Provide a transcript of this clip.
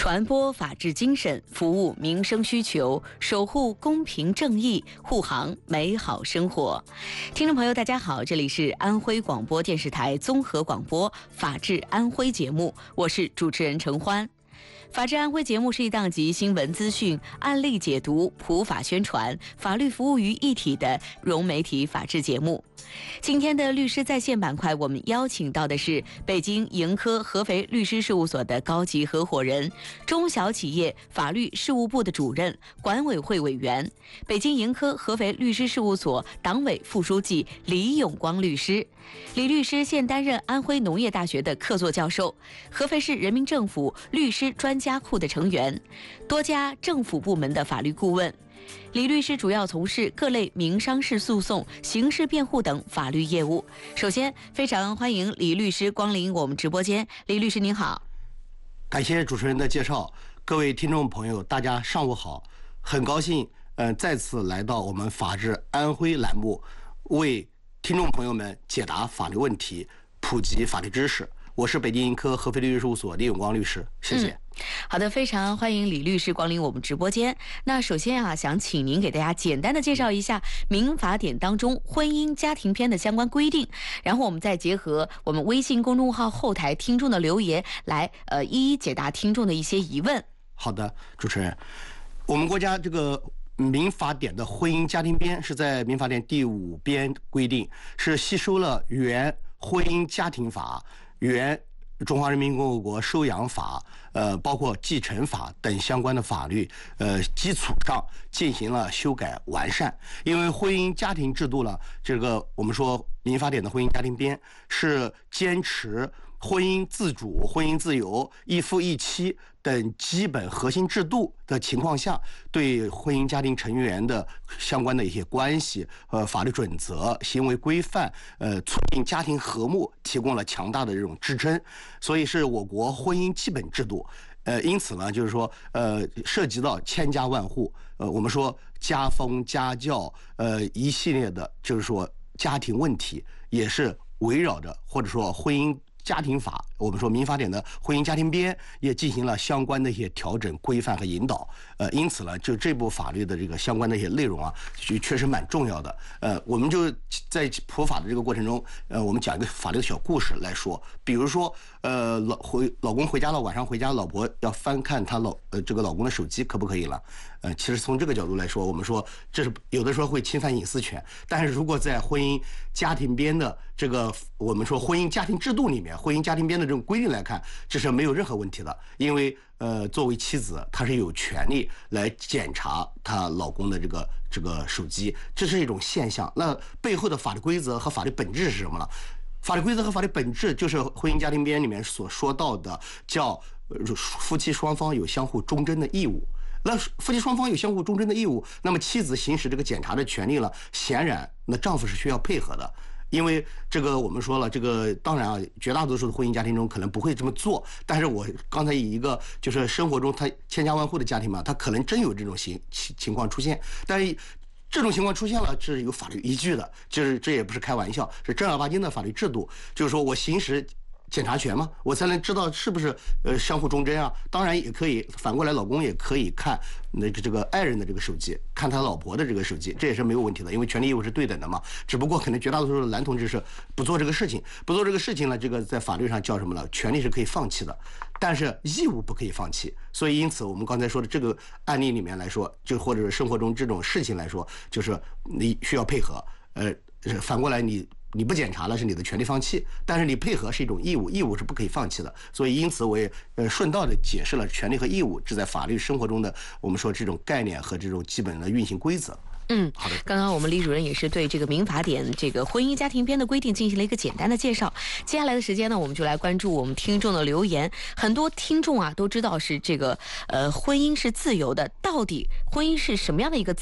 传播法治精神，服务民生需求，守护公平正义，护航美好生活。听众朋友，大家好，这里是安徽广播电视台综合广播《法治安徽》节目，我是主持人陈欢。法治安徽节目是一档集新闻资讯、案例解读、普法宣传、法律服务于一体的融媒体法治节目。今天的律师在线板块，我们邀请到的是北京盈科合肥律师事务所的高级合伙人、中小企业法律事务部的主任、管委会委员，北京盈科合肥律师事务所党委副书记李永光律师。李律师现担任安徽农业大学的客座教授，合肥市人民政府律师专家库的成员，多家政府部门的法律顾问。李律师主要从事各类民商事诉讼、刑事辩护等法律业务。首先，非常欢迎李律师光临我们直播间。李律师您好。 感谢主持人的介绍，各位听众朋友，大家上午好。很高兴，再次来到我们法治安徽栏目，为听众朋友们解答法律问题，普及法律知识。我是北京盈科合肥律师事务所李永光律师，谢谢。 好的，非常欢迎李律师光临我们直播间。那首先想请您给大家简单的介绍一下民法典当中婚姻家庭篇的相关规定，然后我们再结合我们微信公众号后台听众的留言来一一解答听众的一些疑问。 好的，主持人，我们国家这个民法典的婚姻家庭编是在民法典第5编规定，是吸收了原婚姻家庭法、原中华人民共和国收养法、包括继承法等相关的法律基础上进行了修改完善。因为婚姻家庭制度呢，这个我们说民法典的婚姻家庭编是坚持婚姻自主、婚姻自由、一夫一妻等基本核心制度的情况下，对婚姻家庭成员的相关的一些关系、法律准则、行为规范、促进家庭和睦提供了强大的这种支撑，所以是我国婚姻基本制度。因此呢，就是说，涉及到千家万户，我们说家风、家教，一系列的，就是说家庭问题，也是围绕着或者说婚姻家庭法，我们说民法典的婚姻家庭编也进行了相关的一些调整、规范和引导。因此呢，就这部法律的这个相关的一些内容确实蛮重要的。我们就在普法的这个过程中，我们讲一个法律的小故事来说。比如说，老公回家了，晚上回家，老婆要翻看他这个老公的手机，可不可以了？其实从这个角度来说，我们说这是有的时候会侵犯隐私权，但是如果在婚姻家庭编的这个我们说婚姻家庭制度里面，婚姻家庭编的这种规定来看，这是没有任何问题的。因为作为妻子，她是有权利来检查她老公的这个手机，这是一种现象。那背后的法律规则和法律本质是什么呢？法律规则和法律本质就是婚姻家庭编里面所说到的，叫夫妻双方有相互忠贞的义务。那夫妻双方有相互忠贞的义务，那么妻子行使这个检查的权利了，显然那丈夫是需要配合的。因为这个我们说了，这个当然绝大多数的婚姻家庭中可能不会这么做，但是我刚才以一个就是生活中他千家万户的家庭嘛，他可能真有这种情况出现，但是这种情况出现了是有法律依据的，这也不是开玩笑，是正儿八经的法律制度，就是说我行使检查权嘛，我才能知道是不是相互忠贞啊。当然也可以反过来，老公也可以看这个爱人的这个手机，看他老婆的这个手机，这也是没有问题的，因为权利义务是对等的嘛。只不过可能绝大多数的男同志是不做这个事情，呢，这个在法律上叫什么呢？权利是可以放弃的，但是义务不可以放弃。所以因此我们刚才说的这个案例里面来说，就或者是生活中这种事情来说，就是你需要配合，反过来你不检查了是你的权利放弃，但是你配合是一种义务，义务是不可以放弃的。所以因此我也顺道的解释了权利和义务这在法律生活中的我们说这种概念和这种基本的运行规则。 好的。刚刚我们李主任也是对这个民法典这个婚姻家庭编的规定进行了一个简单的介绍。接下来的时间呢，我们就来关注我们听众的留言。很多听众都知道是这个婚姻是自由的，到底婚姻是什么样的一个